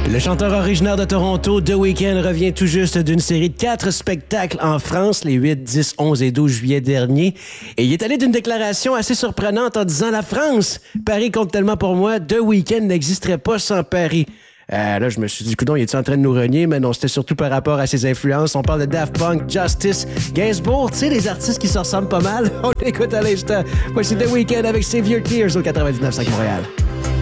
Le chanteur originaire de Toronto, The Weeknd, revient tout juste d'une série de 4 spectacles en France les 8, 10, 11 et 12 juillet dernier. Et il est allé d'une déclaration assez surprenante en disant « La France, Paris compte tellement pour moi, The Weeknd n'existerait pas sans Paris ». Là, je me suis dit, coudonc, il est en train de nous renier? Mais non, c'était surtout par rapport à ses influences. On parle de Daft Punk, Justice, Gainsbourg, tu sais, les artistes qui se ressemblent pas mal. On l'écoute à l'instant. Voici The Weeknd avec Save Your Tears au 99.5 Montréal.